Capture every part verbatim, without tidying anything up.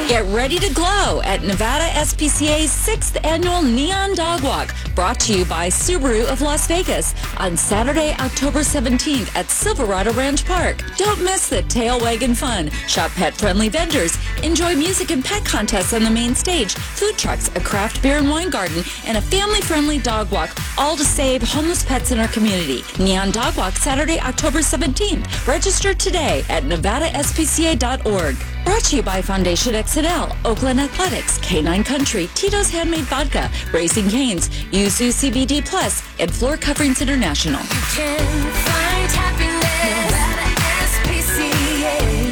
Get ready to glow at Nevada S P C A's sixth Annual Neon Dog Walk, brought to you by Subaru of Las Vegas on Saturday, October seventeenth at Silverado Ranch Park. Don't miss the tail wagging fun. Shop pet-friendly vendors. Enjoy music and pet contests on the main stage, food trucks, a craft beer and wine garden, and a family-friendly dog walk, all to save homeless pets in our community. Neon Dog Walk, Saturday, October seventeenth. Register today at nevada s p c a dot org. Brought to you by Foundation X and L, Oakland Athletics, K nine Country, Tito's Handmade Vodka, Raising Cane's, Yuzu C B D Plus, and Floor Coverings International. You can find happiness at S P C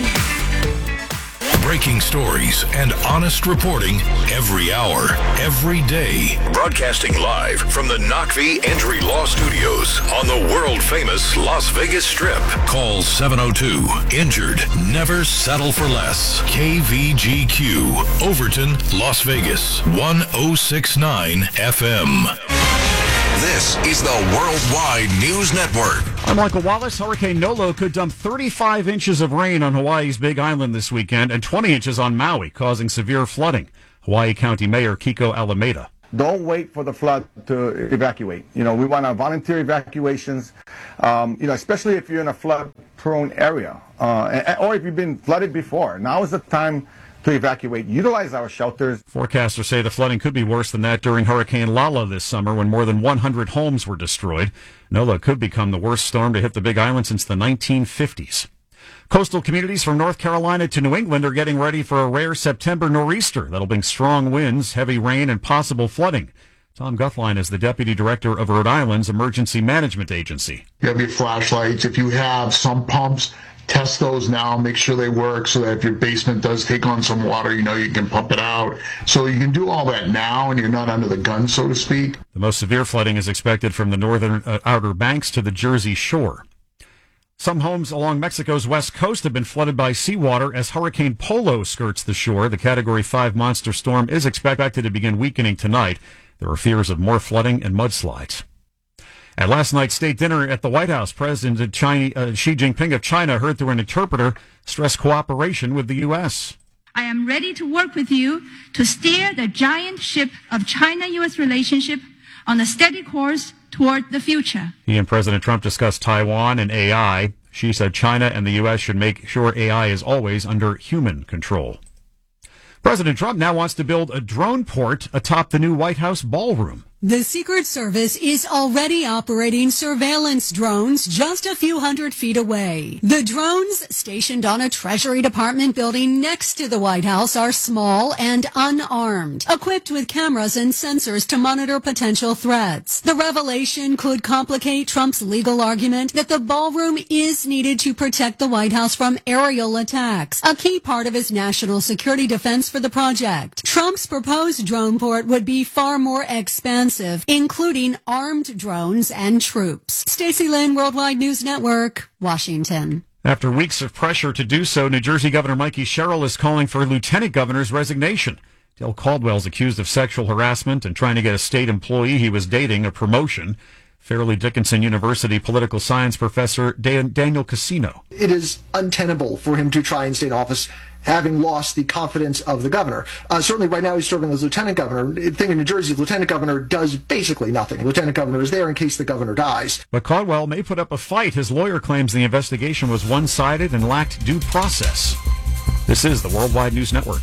A. Breaking stories and honest reporting every hour, every day. Broadcasting live from the Knockvee Entry Law Studios on the world-famous Las Vegas Strip. Call seven oh two, injured. Never settle for less. K V G Q, Overton, Las Vegas, one oh six point nine F M. This is the Worldwide News Network. I'm Michael Wallace. Hurricane Nolo could dump thirty-five inches of rain on Hawaii's Big Island this weekend and twenty inches on Maui, causing severe flooding. Hawaii County Mayor Kiko Alameda. Don't wait for the flood to evacuate. You know, we want our volunteer evacuations, um, you know, especially if you're in a flood-prone area uh, or if you've been flooded before. Now is the time to evacuate. Utilize our shelters. Forecasters say the flooding could be worse than that during Hurricane Lala this summer, when more than one hundred homes were destroyed. Nola could become the worst storm to hit the Big Island since the nineteen fifties. Coastal communities from North Carolina to New England are getting ready for a rare September nor'easter that'll bring strong winds, heavy rain, and possible flooding. Tom Guthline is the Deputy Director of Rhode Island's Emergency Management Agency. You have your flashlights. If you have some pumps, test those now, make sure they work so that if your basement does take on some water, you know you can pump it out. So you can do all that now and you're not under the gun, so to speak. The most severe flooding is expected from the northern uh, Outer Banks to the Jersey Shore. Some homes along Mexico's west coast have been flooded by seawater as Hurricane Polo skirts the shore. The Category five monster storm is expected to begin weakening tonight. There are fears of more flooding and mudslides. At last night's state dinner at the White House, President China, uh, Xi Jinping of China heard through an interpreter stress cooperation with the U S. I am ready to work with you to steer the giant ship of China-U S relationship on a steady course toward the future. He and President Trump discussed Taiwan and A I. Xi said China and the U S should make sure A I is always under human control. President Trump now wants to build a drone port atop the new White House ballroom. The Secret Service is already operating surveillance drones just a few hundred feet away. The drones stationed on a Treasury Department building next to the White House are small and unarmed, equipped with cameras and sensors to monitor potential threats. The revelation could complicate Trump's legal argument that the ballroom is needed to protect the White House from aerial attacks, a key part of his national security defense for the project. Trump's proposed drone port would be far more expensive, including armed drones and troops. Stacey Lynn, Worldwide News Network, Washington. After weeks of pressure to do so, New Jersey Governor Mikey Sherrill is calling for Lieutenant Governor's resignation. Dale Caldwell is accused of sexual harassment and trying to get a state employee he was dating a promotion. Fairleigh Dickinson University political science professor Dan- Daniel Casino. It is untenable for him to try and stay in office having lost the confidence of the governor. Uh, certainly right now he's serving as lieutenant governor. The thing in New Jersey, lieutenant governor does basically nothing. Lieutenant governor is there in case the governor dies. But Caldwell may put up a fight. His lawyer claims the investigation was one-sided and lacked due process. This is the Worldwide News Network.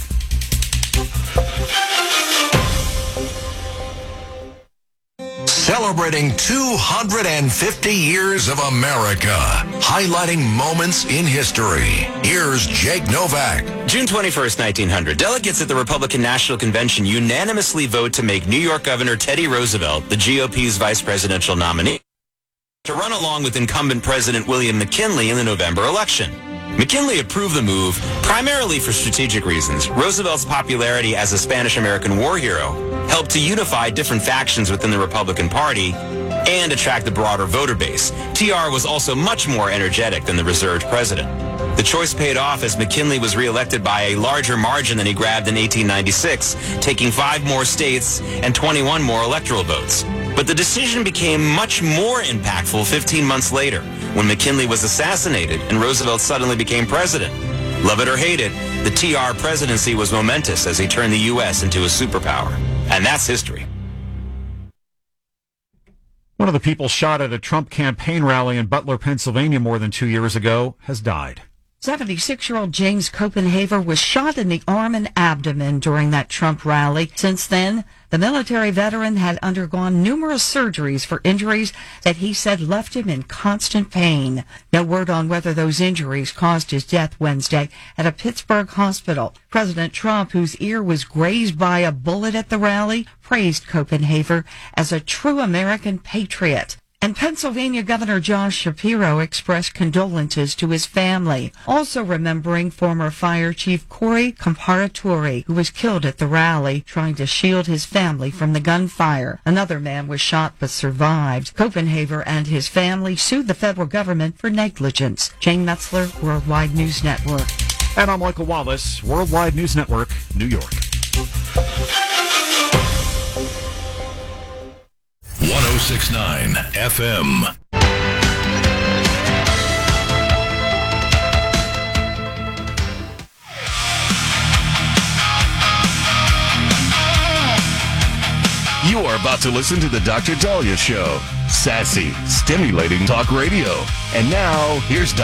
Celebrating two hundred fifty years of America, highlighting moments in history. Here's Jake Novak. June twenty-first, nineteen hundred, delegates at the Republican National Convention unanimously vote to make New York Governor Teddy Roosevelt the G O P's vice presidential nominee to run along with incumbent President William McKinley in the November election. McKinley approved the move primarily for strategic reasons. Roosevelt's popularity as a Spanish-American war hero helped to unify different factions within the Republican Party and attract a broader voter base. T R was also much more energetic than the reserved president. The choice paid off as McKinley was reelected by a larger margin than he grabbed in eighteen ninety-six, taking five more states and twenty-one more electoral votes. But the decision became much more impactful fifteen months later, when McKinley was assassinated and Roosevelt suddenly became president. Love it or hate it, the T R presidency was momentous as he turned the U S into a superpower. And that's history. One of the people shot at a Trump campaign rally in Butler, Pennsylvania more than two years ago has died. seventy-six-year-old James Copenhaver was shot in the arm and abdomen during that Trump rally. Since then, the military veteran had undergone numerous surgeries for injuries that he said left him in constant pain. No word on whether those injuries caused his death Wednesday at a Pittsburgh hospital. President Trump, whose ear was grazed by a bullet at the rally, praised Copenhaver as a true American patriot. And Pennsylvania Governor Josh Shapiro expressed condolences to his family, also remembering former Fire Chief Corey Comparatore, who was killed at the rally, trying to shield his family from the gunfire. Another man was shot but survived. Copenhaver and his family sued the federal government for negligence. Jane Metzler, Worldwide News Network. And I'm Michael Wallace, Worldwide News Network, New York. one oh six point nine F M. You are about to listen to the Doctor Dahlia Show. Sassy, stimulating talk radio. And now, here's Doctor